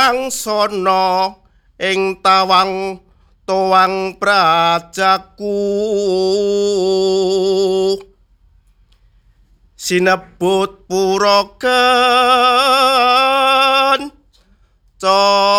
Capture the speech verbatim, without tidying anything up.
Sono ing tawang towang prajaku sinebut pura kenca